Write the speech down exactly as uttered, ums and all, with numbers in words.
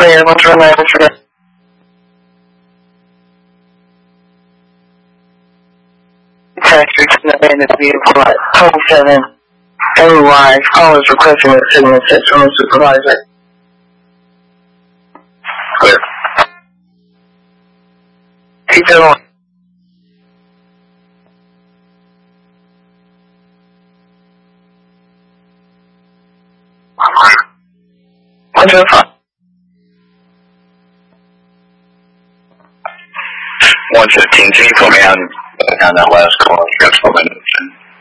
clear. What's your name? Text reaching the end of the vehicle at twenty-seven A Y. Call is requesting a signal text from the supervisor. Clear. Keep it on. What's your phone? one fifteen, can you put me on, on that last call? I've got so many.